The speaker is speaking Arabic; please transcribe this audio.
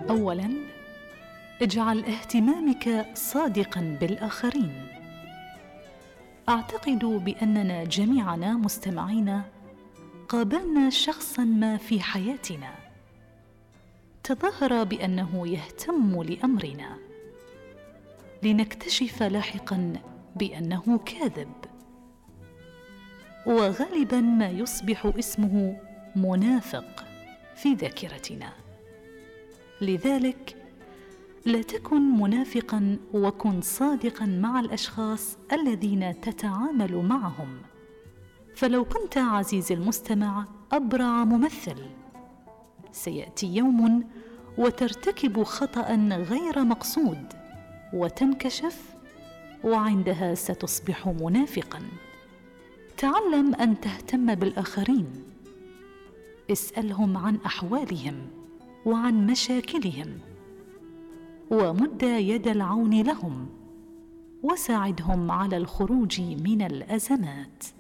أولاً، اجعل اهتمامك صادقاً بالآخرين. أعتقد بأننا جميعنا مستمعين قابلنا شخصاً ما في حياتنا تظاهر بأنه يهتم لأمرنا، لنكتشف لاحقاً بأنه كاذب، وغالباً ما يصبح اسمه منافق في ذاكرتنا. لذلك لا تكن منافقاً، وكن صادقاً مع الأشخاص الذين تتعامل معهم. فلو كنت عزيزي المستمع أبرع ممثل، سيأتي يوم وترتكب خطأ غير مقصود وتنكشف، وعندها ستصبح منافقاً. تعلم أن تهتم بالآخرين، اسألهم عن أحوالهم وعن مشاكلهم، ومد يد العون لهم، وساعدهم على الخروج من الأزمات.